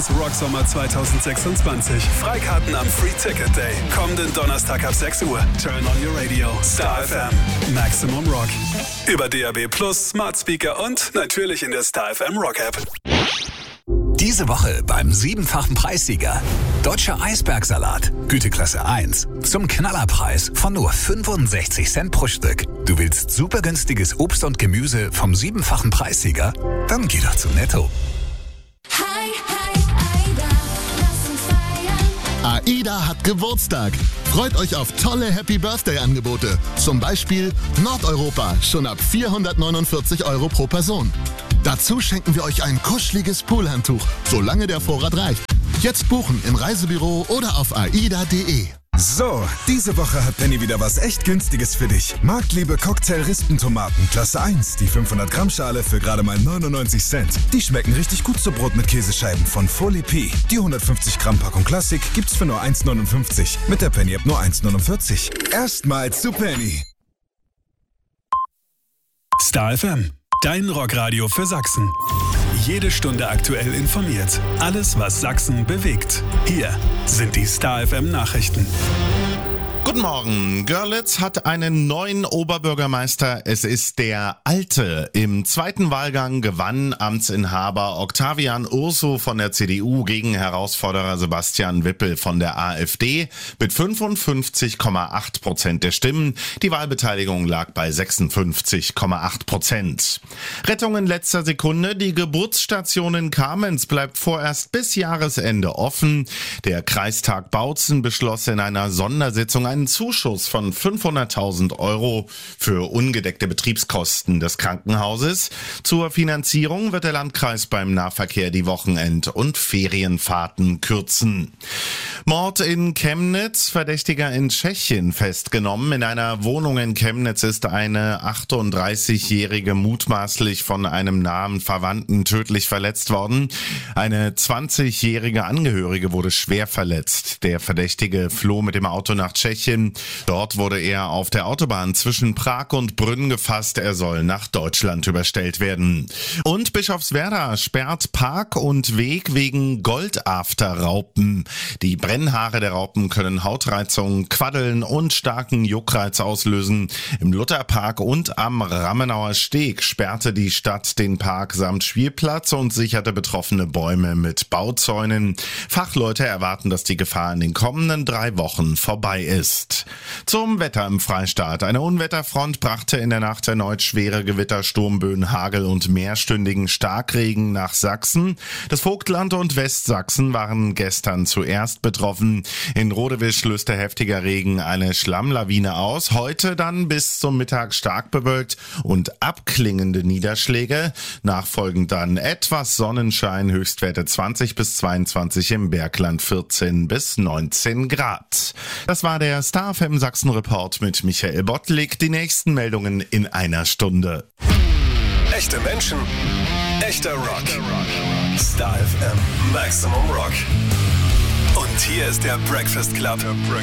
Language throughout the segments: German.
Sachsens Rocksommer 2026. Freikarten am Free Ticket Day. Kommenden Donnerstag ab 6 Uhr. Turn on your radio. Star FM. Maximum Rock. Über DAB+, Smart Speaker und natürlich in der Star FM Rock App. Diese Woche beim 7-fachen Preissieger. Deutscher Eisbergsalat, Güteklasse 1. Zum Knallerpreis von nur 65 Cent pro Stück. Du willst super günstiges Obst und Gemüse vom 7-fachen Preissieger? Dann geh doch zu Netto. AIDA hat Geburtstag. Freut euch auf tolle Happy-Birthday-Angebote. Zum Beispiel Nordeuropa, schon ab 449 € pro Person. Dazu schenken wir euch ein kuscheliges Poolhandtuch, solange der Vorrat reicht. Jetzt buchen im Reisebüro oder auf aida.de. So, diese Woche hat Penny wieder was echt Günstiges für dich. Marktliebe Cocktail-Rispentomaten, Klasse 1, die 500 Gramm Schale für gerade mal 99 Cent. Die schmecken richtig gut zu Brot mit Käsescheiben von Folie P. Die 150 Gramm Packung Klassik gibt's für nur 1,59. Mit der Penny App nur 1,49. Erstmals zu Penny. Star FM, dein Rockradio für Sachsen. Jede Stunde aktuell informiert. Alles, was Sachsen bewegt. Hier sind die Star FM Nachrichten. Guten Morgen. Görlitz hat einen neuen Oberbürgermeister. Es ist der Alte. Im zweiten Wahlgang gewann Amtsinhaber Octavian Urso von der CDU gegen Herausforderer Sebastian Wippel von der AfD mit 55,8% der Stimmen. Die Wahlbeteiligung lag bei 56,8%. Rettung in letzter Sekunde. Die Geburtsstation in Kamenz bleibt vorerst bis Jahresende offen. Der Kreistag Bautzen beschloss in einer Sondersitzung einen Zuschuss von 500.000 € für ungedeckte Betriebskosten des Krankenhauses. Zur Finanzierung wird der Landkreis beim Nahverkehr die Wochenend- und Ferienfahrten kürzen. Mord in Chemnitz, Verdächtiger in Tschechien festgenommen. In einer Wohnung in Chemnitz ist eine 38-Jährige mutmaßlich von einem nahen Verwandten tödlich verletzt worden. Eine 20-jährige Angehörige wurde schwer verletzt. Der Verdächtige floh mit dem Auto nach Tschechien. Dort wurde er auf der Autobahn zwischen Prag und Brünn gefasst. Er soll nach Deutschland überstellt werden. Und Bischofswerda sperrt Park und Weg wegen Goldafterraupen. Die Brennhaare der Raupen können Hautreizung, Quaddeln und starken Juckreiz auslösen. Im Lutherpark und am Ramenauer Steg sperrte die Stadt den Park samt Spielplatz und sicherte betroffene Bäume mit Bauzäunen. Fachleute erwarten, dass die Gefahr in den kommenden 3 Wochen vorbei ist. Zum Wetter im Freistaat. Eine Unwetterfront brachte in der Nacht erneut schwere Gewitter, Sturmböen, Hagel und mehrstündigen Starkregen nach Sachsen. Das Vogtland und Westsachsen waren gestern zuerst betroffen. In Rodewisch löste heftiger Regen eine Schlammlawine aus. Heute dann bis zum Mittag stark bewölkt und abklingende Niederschläge. Nachfolgend dann etwas Sonnenschein, Höchstwerte 20 bis 22 im Bergland, 14 bis 19 Grad. Das war der Star FM Sachsen Report mit Michael Bottlik. Die nächsten Meldungen in einer Stunde. Echte Menschen, echter Rock. Star FM, Maximum Rock. Und hier ist der Breakfast Club.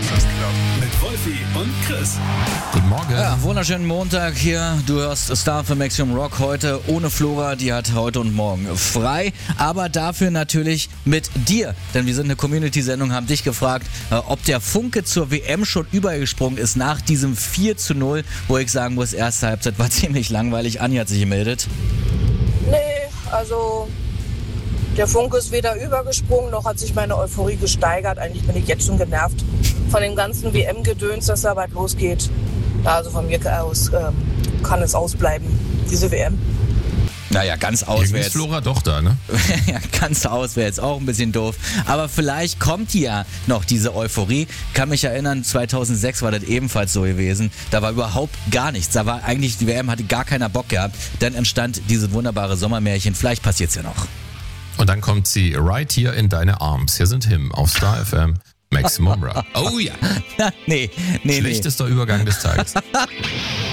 Mit Wolfi und Chris. Guten Morgen. Ja, wunderschönen Montag hier. Du hörst Star für Maximum Rock heute ohne Flora. Die hat heute und morgen frei. Aber dafür natürlich mit dir. Denn wir sind eine Community-Sendung, haben dich gefragt, ob der Funke zur WM schon übergesprungen ist nach diesem 4:0. Wo ich sagen muss, erste Halbzeit war ziemlich langweilig. Anni hat sich gemeldet. Nee, also der Funke ist weder übergesprungen, noch hat sich meine Euphorie gesteigert. Eigentlich bin ich jetzt schon genervt von dem ganzen WM-Gedöns, dass da bald losgeht. Also von mir aus kann es ausbleiben, diese WM. Naja, ganz aus wäre jetzt... Flora doch da, ne? Ja, ganz aus wäre jetzt auch ein bisschen doof. Aber vielleicht kommt ja noch diese Euphorie. Kann mich erinnern, 2006 war das ebenfalls so gewesen. Da war überhaupt gar nichts. Da war eigentlich, die WM hatte gar keiner Bock gehabt. Dann entstand dieses wunderbare Sommermärchen. Vielleicht passiert's ja noch. Und dann kommt sie right here in deine Arms. Hier sind Him auf Star FM Maximum Rock. Oh ja. Nee. Schlechtester Übergang des Tages.